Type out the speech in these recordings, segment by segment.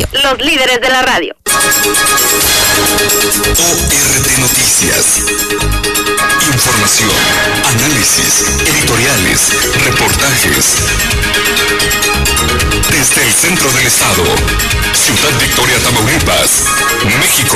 radio. Los líderes de la radio. ORT Noticias. Información, análisis, editoriales, reportajes. Desde el centro del estado, Ciudad Victoria, Tamaulipas, México.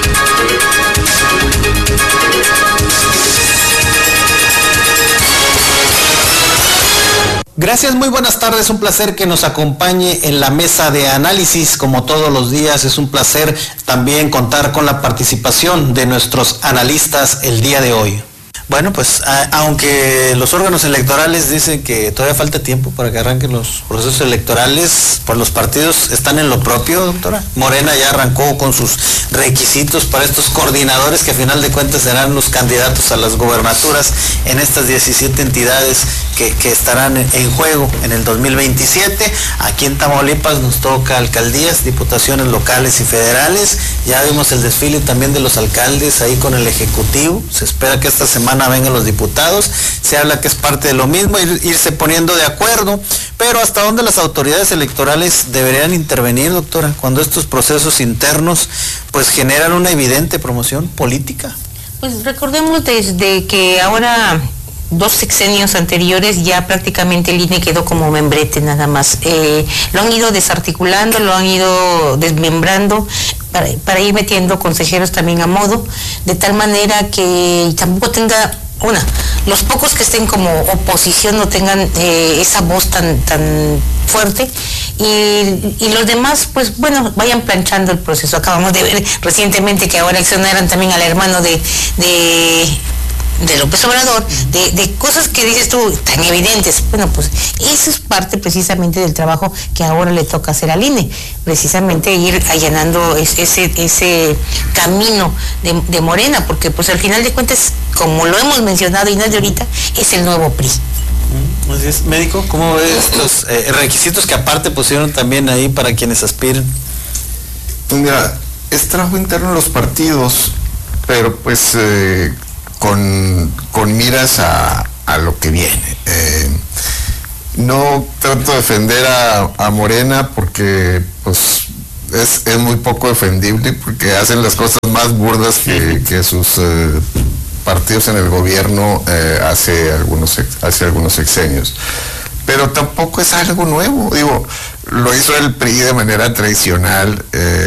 Gracias, muy buenas tardes, un placer que nos acompañe en la mesa de análisis, como todos los días. Es un placer también contar con la participación de nuestros analistas el día de hoy. Bueno, pues aunque los órganos electorales dicen que todavía falta tiempo para que arranquen los procesos electorales, pues los partidos están en lo propio, doctora. Morena ya arrancó con sus requisitos para estos coordinadores que a final de cuentas serán los candidatos a las gobernaturas en estas 17 entidades que estarán en juego en el 2027. Aquí en Tamaulipas nos toca alcaldías, diputaciones locales y federales. Ya vimos el desfile también de los alcaldes ahí con el ejecutivo. Se espera que esta semana vengan los diputados. Se habla que es parte de lo mismo, irse poniendo de acuerdo. Pero ¿hasta dónde las autoridades electorales deberían intervenir, doctora, cuando estos procesos internos pues generan una evidente promoción política? Pues recordemos desde que ahora 2 sexenios anteriores ya prácticamente el INE quedó como membrete nada más. Lo han ido desarticulando, lo han ido desmembrando para ir metiendo consejeros también a modo, de tal manera que tampoco tenga los pocos que estén como oposición no tengan esa voz tan fuerte y los demás pues bueno vayan planchando el proceso. Acabamos de ver recientemente que ahora exoneran también al hermano de López Obrador, de cosas que dices tú tan evidentes. Bueno, pues eso es parte precisamente del trabajo que ahora le toca hacer al INE, precisamente ir allanando ese camino de Morena, porque pues al final de cuentas, como lo hemos mencionado y no es de ahorita, es el nuevo PRI. Así es. Médico, ¿cómo ves estos requisitos que aparte pusieron también ahí para quienes aspiren? Pues mira, es trabajo interno de los partidos, pero pues con miras a lo que viene. No trato de defender a Morena porque pues es muy poco defendible, porque hacen las cosas más burdas que sus partidos en el gobierno hace algunos sexenios. Pero tampoco es algo nuevo. Digo, lo hizo el PRI de manera tradicional.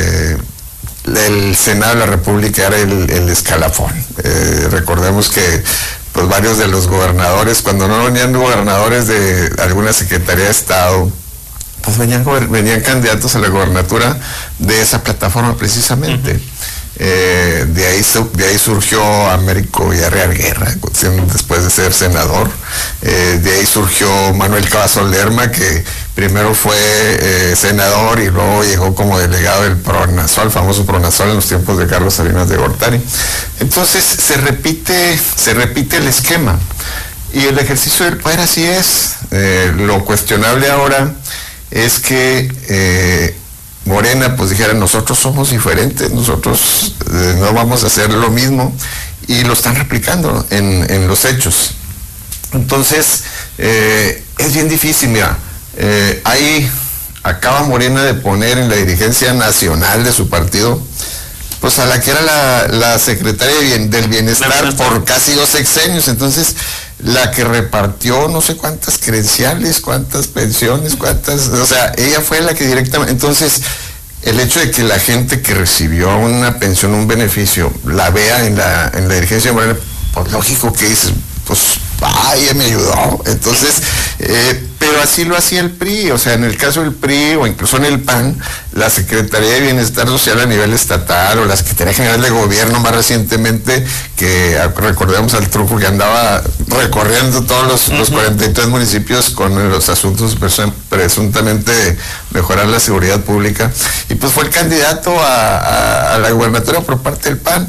El Senado de la República era el escalafón. Recordemos que pues varios de los gobernadores, cuando no venían gobernadores de alguna Secretaría de Estado, pues venían candidatos a la gobernatura de esa plataforma precisamente. De ahí surgió Américo Villarreal Guerra, después de ser senador. De ahí surgió Manuel Cavazos Lerma, que primero fue senador y luego llegó como delegado del PRONASOL, el famoso PRONASOL en los tiempos de Carlos Salinas de Gortari. Entonces se repite el esquema. Y el ejercicio del poder así es. Lo cuestionable ahora es que Morena pues dijera, nosotros somos diferentes, nosotros no vamos a hacer lo mismo, y lo están replicando en los hechos. Entonces es bien difícil. Mira, ahí acaba Morena de poner en la dirigencia nacional de su partido pues a la que era la secretaria del bienestar por casi 2 sexenios. Entonces la que repartió no sé cuántas credenciales, cuántas pensiones, o sea, ella fue la que directamente. Entonces el hecho de que la gente que recibió una pensión, un beneficio, la vea en la dirigencia de Morena, pues lógico que dices, pues ella me ayudó. Entonces pero así lo hacía el PRI. O sea, en el caso del PRI o incluso en el PAN, la Secretaría de Bienestar Social a nivel estatal o la Secretaría General de Gobierno más recientemente, que recordemos al truco que andaba recorriendo todos los 43 municipios con los asuntos presuntamente mejorar la seguridad pública, y pues fue el candidato a la gubernatura por parte del PAN.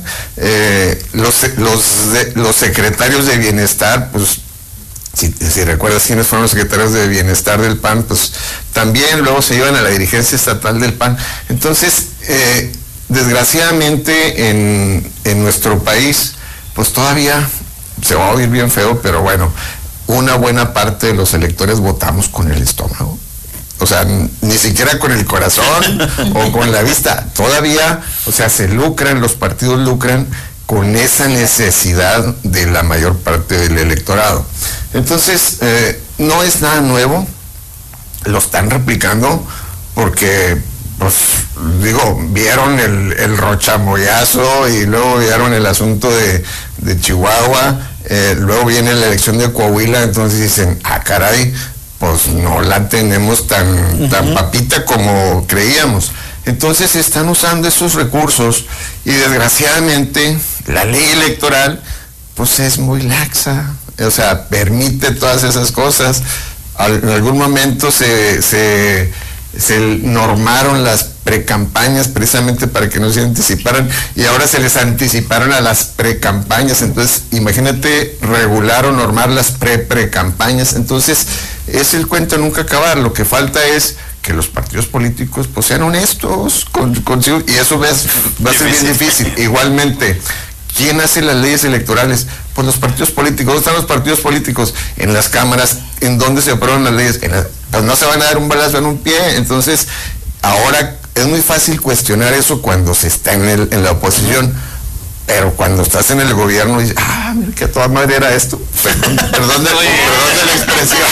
Los secretarios de Bienestar, pues si recuerdas quiénes fueron los secretarios de Bienestar del PAN, pues también luego se iban a la dirigencia estatal del PAN. Entonces, desgraciadamente en nuestro país, pues todavía se va a oír bien feo, pero bueno, una buena parte de los electores votamos con el estómago. O sea, ni siquiera con el corazón o con la vista. Todavía, o sea, los partidos lucran con esa necesidad de la mayor parte del electorado. Entonces, no es nada nuevo, lo están replicando porque, pues, vieron el rochamoyazo y luego vieron el asunto de Chihuahua, luego viene la elección de Coahuila, entonces dicen, caray, pues no la tenemos tan papita como creíamos. Entonces están usando esos recursos y desgraciadamente la ley electoral pues es muy laxa, o sea, permite todas esas cosas. En algún momento se normaron las precampañas precisamente para que no se anticiparan y ahora se les anticiparon a las precampañas. Entonces imagínate regular o normar las precampañas. Entonces es el cuento nunca acabar. Lo que falta es que los partidos políticos pues sean honestos consigo, y eso va a ser bien difícil. Igualmente, ¿quién hace las leyes electorales? Pues los partidos políticos. ¿Dónde están los partidos políticos? En las cámaras. ¿En dónde se aprueban las leyes? Pues no se van a dar un balazo en un pie. Entonces, ahora es muy fácil cuestionar eso cuando se está en la oposición, pero cuando estás en el gobierno dices, mira que a toda madre era esto. Perdón de la expresión.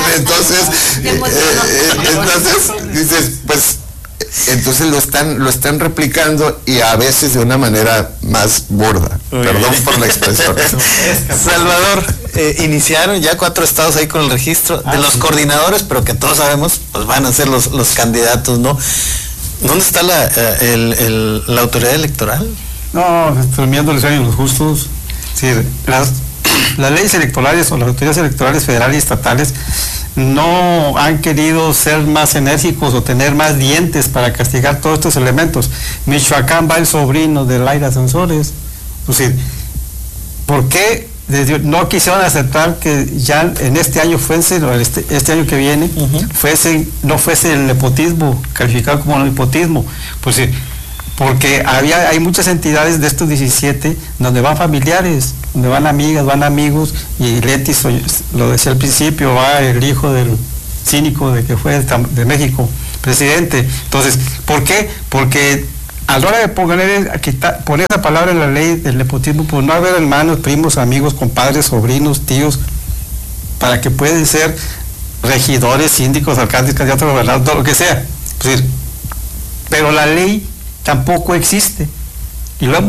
Entonces dices, pues, entonces lo están replicando y a veces de una manera más burda. Perdón por la expresión. Salvador, iniciaron ya 4 estados ahí con el registro de los coordinadores, pero que todos sabemos pues van a ser los candidatos, ¿no? ¿Dónde está la autoridad electoral? No, durmiendo los años justos. Sí, las leyes electorales o las autoridades electorales federales y estatales no han querido ser más enérgicos o tener más dientes para castigar todos estos elementos. Michoacán va el sobrino de Laida Sansores. Es decir, ¿por qué no quisieron aceptar que ya en este año este año que viene, no fuese el nepotismo, calificado como nepotismo? Pues sí, porque hay muchas entidades de estos 17 donde van familiares, donde van amigas, van amigos, y Leti, lo decía al principio, va el hijo del cínico que fue de México, presidente. Entonces, ¿por qué? Porque a la hora de poner esa palabra en la ley del nepotismo, pues no haber hermanos, primos, amigos, compadres, sobrinos, tíos, para que pueden ser regidores, síndicos, alcaldes, candidatos a gobernador, todo lo que sea. Pues, pero la ley tampoco existe. Y lo